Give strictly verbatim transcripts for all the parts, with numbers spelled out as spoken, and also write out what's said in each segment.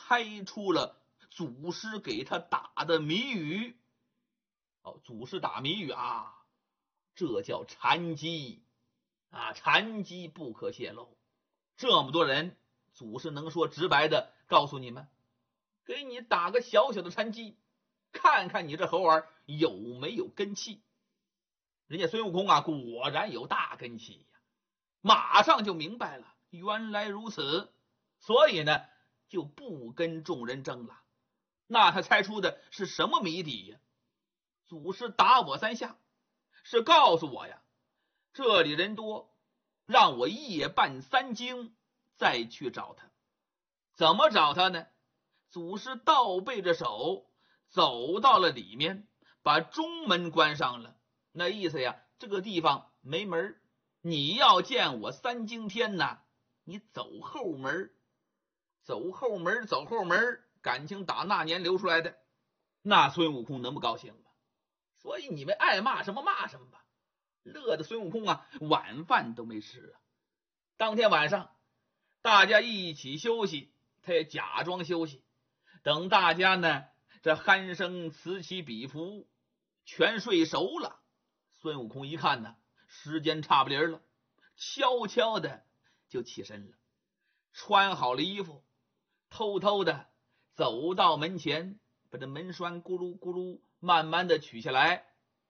猜出了祖师给他打的谜语。哦，祖师打谜语啊，这叫禅机啊，禅机不可泄露。这么多人，祖师能说直白的告诉你们，给你打个小小的禅机，看看你这猴儿有没有根气。人家孙悟空啊，果然有大根气呀，马上就明白了，原来如此，所以呢，就不跟众人争了。那他猜出的是什么谜底呀？祖师打我三下，是告诉我呀，这里人多，让我夜半三更再去找他。怎么找他呢？祖师倒背着手走到了里面，把中门关上了。那意思呀，这个地方没门，你要见我三更天呐，你走后门。走后门，走后门，感情打那年流出来的。那孙悟空能不高兴吗？所以你们爱骂什么骂什么吧，乐的孙悟空啊，晚饭都没吃啊。当天晚上大家一起休息，他也假装休息，等大家呢这鼾声此起彼伏，全睡熟了。孙悟空一看呢，时间差不离了，悄悄的就起身了，穿好了衣服，偷偷的走到门前，把这门栓咕噜咕噜慢慢的取下来，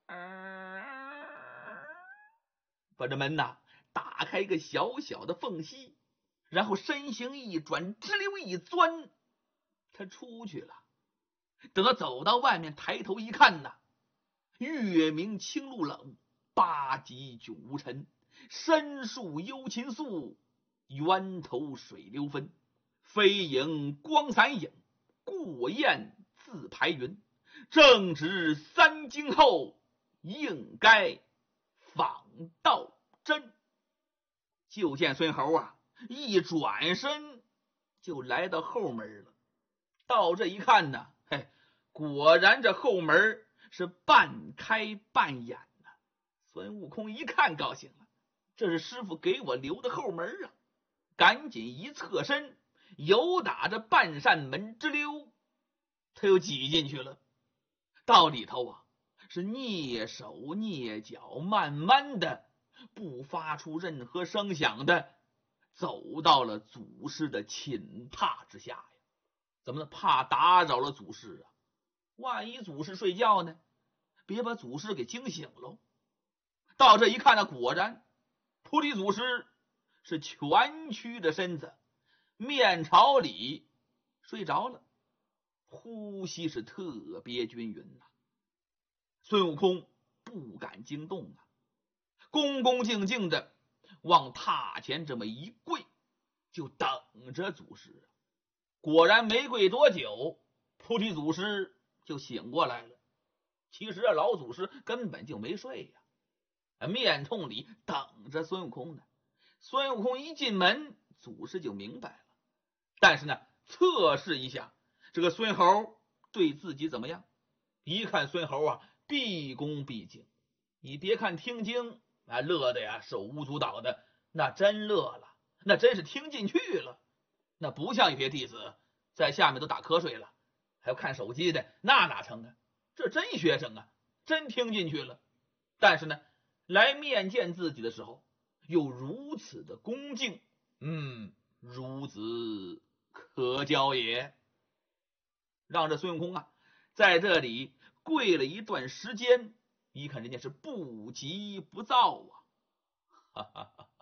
把这门呐打开一个小小的缝隙，然后身形一转，直溜一钻，他出去了。等他走到外面，抬头一看呐，月明清露冷，八极迥无尘，深树幽禽宿，源头水流分，飞影光散影，过雁自排云。正值三更后，应该访道真。就见孙猴啊，一转身就来到后门了。到这一看呢，嘿，果然这后门是半开半掩呢。孙悟空一看高兴了，这是师傅给我留的后门啊！赶紧一侧身，由打着半扇门之溜，他又挤进去了。到里头啊，是蹑手蹑脚，慢慢的，不发出任何声响的走到了祖师的寝榻之下呀。怎么呢？怕打扰了祖师啊，万一祖师睡觉呢，别把祖师给惊醒喽。到这一看呢，果然菩提祖师是蜷曲着身子，面朝里睡着了，呼吸是特别均匀呐、啊。孙悟空不敢惊动啊，恭恭敬敬的往榻前这么一跪，就等着祖师。果然没跪多久，菩提祖师就醒过来了。其实啊，老祖师根本就没睡呀，面痛里等着孙悟空呢。孙悟空一进门，祖师就明白了。但是呢，测试一下这个孙猴对自己怎么样。一看孙猴啊，毕恭毕敬，你别看听经啊，乐的呀手舞足蹈的，那真乐了，那真是听进去了。那不像有些弟子在下面都打瞌睡了，还有看手机的，那哪成啊？这真学生啊，真听进去了。但是呢，来面见自己的时候又如此的恭敬，嗯，孺子可教也。让这孙悟空啊在这里跪了一段时间，一看人家是不急不躁啊，哈哈哈。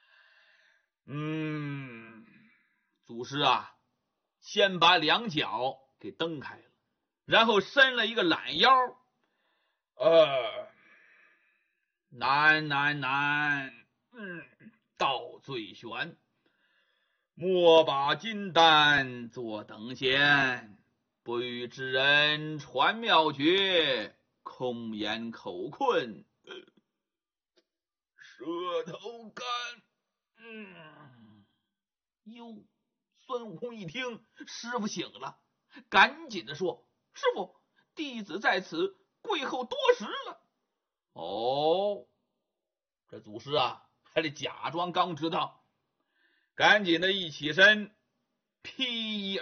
嗯，祖师啊，先把两脚给蹬开了，然后伸了一个懒腰，呃，难难难，嗯，道最玄，莫把金丹坐等闲，不与之人传妙诀，空言口困，呃、舌头干。嗯，哟，孙悟空一听师傅醒了，赶紧的说：“师傅，弟子在此跪候多时了。”哦，这祖师啊，还得假装刚知道，赶紧的一起身，劈